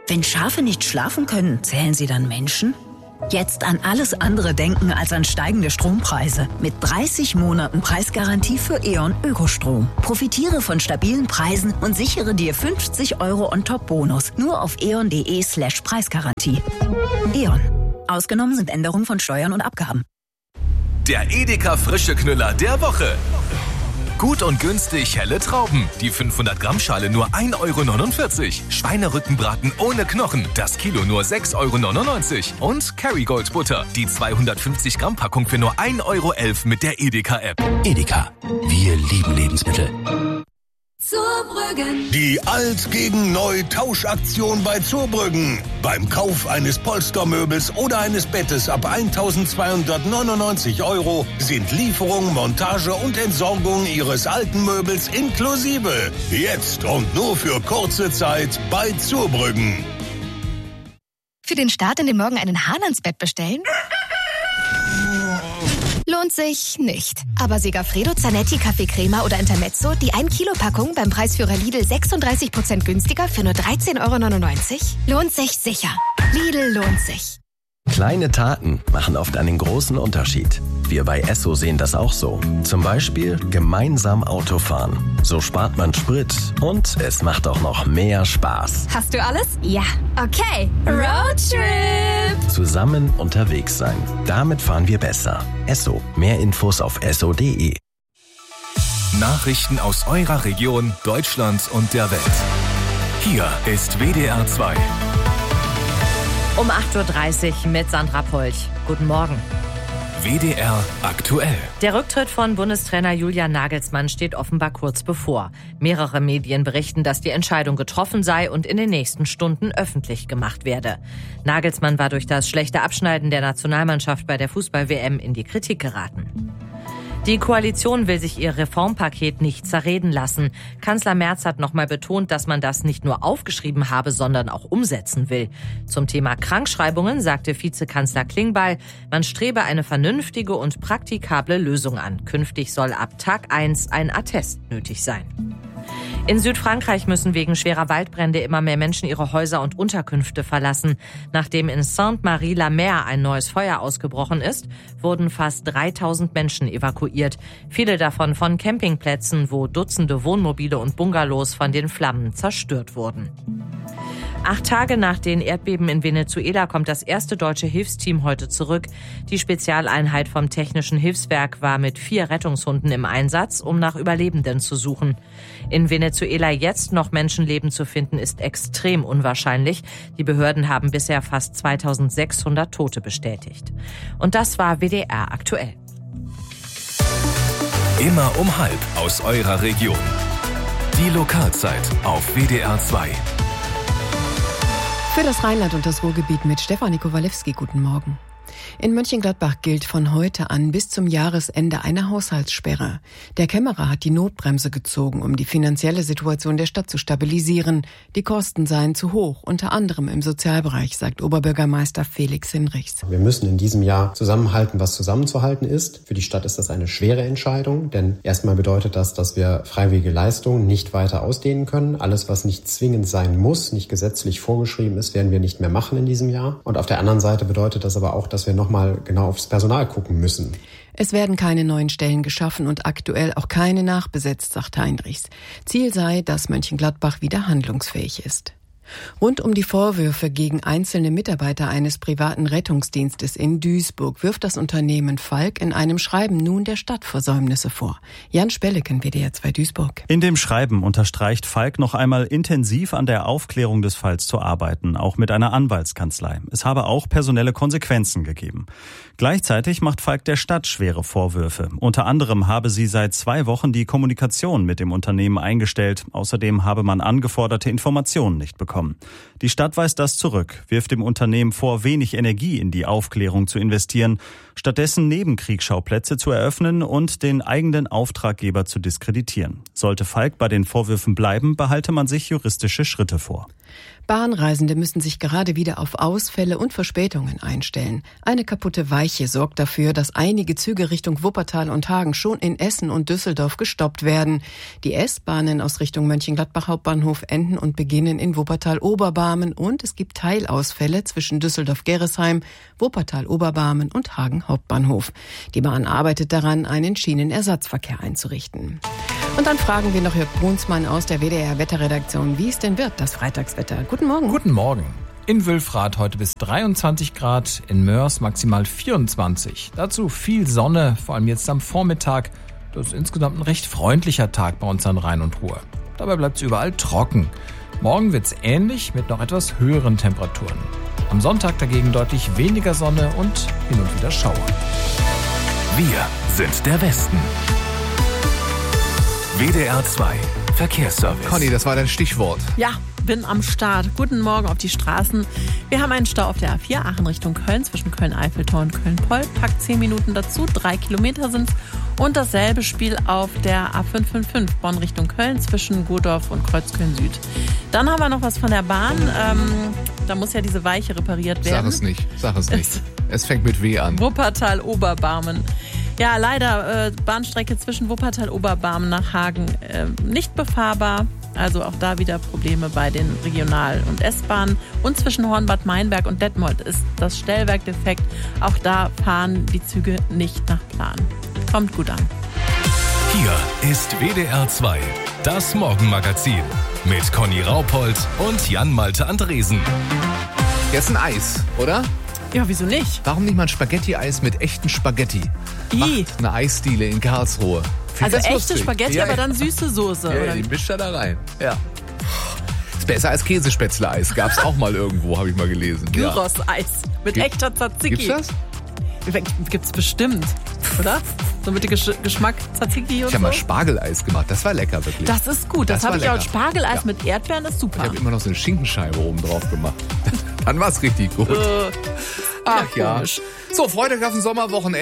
Wenn Schafe nicht schlafen können, zählen sie dann Menschen? Jetzt an alles andere denken als an steigende Strompreise. Mit 30 Monaten Preisgarantie für E.ON Ökostrom. Profitiere von stabilen Preisen und sichere dir 50 € on-top-Bonus. Nur auf eon.de/Preisgarantie. E.ON. Ausgenommen sind Änderungen von Steuern und Abgaben. Der Edeka Frische Knüller der Woche. Gut und günstig helle Trauben. Die 500-Gramm-Schale nur 1,49 €. Schweinerückenbraten ohne Knochen. Das Kilo nur 6,99 €. Und Kerrygold Butter. Die 250-Gramm-Packung für nur 1,11 € mit der Edeka-App. Edeka. Wir lieben Lebensmittel. Zurbrüggen. Die Alt gegen Neu Tauschaktion bei Zurbrüggen. Beim Kauf eines Polstermöbels oder eines Bettes ab 1.299 € sind Lieferung, Montage und Entsorgung Ihres alten Möbels inklusive. Jetzt und nur für kurze Zeit bei Zurbrüggen. Für den Start in den Morgen einen Hahn ans Bett bestellen? Lohnt sich nicht. Aber Segafredo, Zanetti, Kaffee Crema oder Intermezzo, die 1-Kilo-Packung beim Preisführer Lidl 36% günstiger für nur 13,99 €? Lohnt sich sicher. Lidl lohnt sich. Kleine Taten machen oft einen großen Unterschied. Wir bei Esso sehen das auch so. Zum Beispiel gemeinsam Autofahren. So spart man Sprit und es macht auch noch mehr Spaß. Hast du alles? Ja. Okay. Roadtrip. Zusammen unterwegs sein. Damit fahren wir besser. Esso. Mehr Infos auf esso.de. Nachrichten aus eurer Region, Deutschland und der Welt. Hier ist WDR 2. Um 8:30 Uhr mit Sandra Polch. Guten Morgen. WDR aktuell. Der Rücktritt von Bundestrainer Julian Nagelsmann steht offenbar kurz bevor. Mehrere Medien berichten, dass die Entscheidung getroffen sei und in den nächsten Stunden öffentlich gemacht werde. Nagelsmann war durch das schlechte Abschneiden der Nationalmannschaft bei der Fußball-WM in die Kritik geraten. Die Koalition will sich ihr Reformpaket nicht zerreden lassen. Kanzler Merz hat nochmal betont, dass man das nicht nur aufgeschrieben habe, sondern auch umsetzen will. Zum Thema Krankschreibungen sagte Vizekanzler Klingbeil, man strebe eine vernünftige und praktikable Lösung an. Künftig soll ab Tag 1 ein Attest nötig sein. In Südfrankreich müssen wegen schwerer Waldbrände immer mehr Menschen ihre Häuser und Unterkünfte verlassen. Nachdem in Sainte-Marie-la-Mer ein neues Feuer ausgebrochen ist, wurden fast 3000 Menschen evakuiert. Viele davon von Campingplätzen, wo Dutzende Wohnmobile und Bungalows von den Flammen zerstört wurden. 8 Tage nach den Erdbeben in Venezuela kommt das erste deutsche Hilfsteam heute zurück. Die Spezialeinheit vom Technischen Hilfswerk war mit 4 Rettungshunden im Einsatz, um nach Überlebenden zu suchen. In Venezuela jetzt noch Menschenleben zu finden, ist extrem unwahrscheinlich. Die Behörden haben bisher fast 2600 Tote bestätigt. Und das war WDR aktuell. Immer um 12:30 aus eurer Region. Die Lokalzeit auf WDR 2. Für das Rheinland und das Ruhrgebiet mit Stefanie Kowalewski. Guten Morgen. In Mönchengladbach gilt von heute an bis zum Jahresende eine Haushaltssperre. Der Kämmerer hat die Notbremse gezogen, um die finanzielle Situation der Stadt zu stabilisieren. Die Kosten seien zu hoch, unter anderem im Sozialbereich, sagt Oberbürgermeister Felix Hinrichs. Wir müssen in diesem Jahr zusammenhalten, was zusammenzuhalten ist. Für die Stadt ist das eine schwere Entscheidung, denn erstmal bedeutet das, dass wir freiwillige Leistungen nicht weiter ausdehnen können. Alles, was nicht zwingend sein muss, nicht gesetzlich vorgeschrieben ist, werden wir nicht mehr machen in diesem Jahr. Und auf der anderen Seite bedeutet das aber auch, dass wir nochmal genau aufs Personal gucken müssen. Es werden keine neuen Stellen geschaffen und aktuell auch keine nachbesetzt, sagt Heinrichs. Ziel sei, dass Mönchengladbach wieder handlungsfähig ist. Rund um die Vorwürfe gegen einzelne Mitarbeiter eines privaten Rettungsdienstes in Duisburg wirft das Unternehmen Falk in einem Schreiben nun der Stadt Versäumnisse vor. Jan Spelleken, WDR 2 Duisburg. In dem Schreiben unterstreicht Falk noch einmal intensiv an der Aufklärung des Falls zu arbeiten, auch mit einer Anwaltskanzlei. Es habe auch personelle Konsequenzen gegeben. Gleichzeitig macht Falk der Stadt schwere Vorwürfe. Unter anderem habe sie seit 2 Wochen die Kommunikation mit dem Unternehmen eingestellt. Außerdem habe man angeforderte Informationen nicht bekommen. Die Stadt weist das zurück, wirft dem Unternehmen vor, wenig Energie in die Aufklärung zu investieren, stattdessen Nebenkriegsschauplätze zu eröffnen und den eigenen Auftraggeber zu diskreditieren. Sollte Falk bei den Vorwürfen bleiben, behalte man sich juristische Schritte vor. Bahnreisende müssen sich gerade wieder auf Ausfälle und Verspätungen einstellen. Eine kaputte Weiche sorgt dafür, dass einige Züge Richtung Wuppertal und Hagen schon in Essen und Düsseldorf gestoppt werden. Die S-Bahnen aus Richtung Mönchengladbach Hauptbahnhof enden und beginnen in Wuppertal-Oberbarmen und es gibt Teilausfälle zwischen Düsseldorf-Gerresheim, Wuppertal-Oberbarmen und Hagen Hauptbahnhof. Die Bahn arbeitet daran, einen Schienenersatzverkehr einzurichten. Und dann fragen wir noch Jörg Brunsmann aus der WDR-Wetterredaktion, wie es denn wird, das Freitagswetter. Guten Morgen. Guten Morgen. In Wülfrath heute bis 23 Grad, in Mörs maximal 24. Dazu viel Sonne, vor allem jetzt am Vormittag. Das ist insgesamt ein recht freundlicher Tag bei uns an Rhein und Ruhr. Dabei bleibt es überall trocken. Morgen wird es ähnlich mit noch etwas höheren Temperaturen. Am Sonntag dagegen deutlich weniger Sonne und hin und wieder Schauer. Wir sind der Westen. WDR 2 Verkehrsservice. Conny, das war dein Stichwort. Ja, bin am Start. Guten Morgen auf die Straßen. Wir haben einen Stau auf der A4 Aachen Richtung Köln zwischen Köln-Eiffeltor und Köln-Poll. Packt 10 Minuten dazu, 3 Kilometer sind's. Und dasselbe Spiel auf der A555 Bonn Richtung Köln zwischen Godorf und Kreuzköln Süd. Dann haben wir noch was von der Bahn. Da muss ja diese Weiche repariert werden. Sag es nicht. Es fängt mit W an. Wuppertal-Oberbarmen. Ja, leider Bahnstrecke zwischen Wuppertal-Oberbarmen nach Hagen nicht befahrbar. Also auch da wieder Probleme bei den Regional- und S-Bahnen. Und zwischen Hornbad Meinberg und Detmold ist das Stellwerk defekt. Auch da fahren die Züge nicht nach Plan. Kommt gut an. Hier ist WDR 2, das Morgenmagazin mit Conny Raupold und Jan-Malte Andresen. Jetzt ein Eis, oder? Ja, wieso nicht? Warum nicht mal ein Spaghetti-Eis mit echten Spaghetti? Macht eine Eisdiele in Karlsruhe. Also echte Spaghetti, aber dann süße Soße. Ja, die mischt er da rein. Ja. Ist besser als Käsespätzle-Eis. Gab's auch mal irgendwo, habe ich mal gelesen. Gyros-Eis mit echter Tzatziki. Gibt's das? Gibt's bestimmt, oder? So mit dem Geschmack Tzatziki und Ich habe mal Spargeleis gemacht. Das war lecker, wirklich. Das ist gut. Das habe ich auch. Spargeleis mit Erdbeeren ist super. Ich habe immer noch so eine Schinkenscheibe oben drauf gemacht. Dann war's richtig gut. Ach ja. So, Freitag auf dem Sommerwochenende.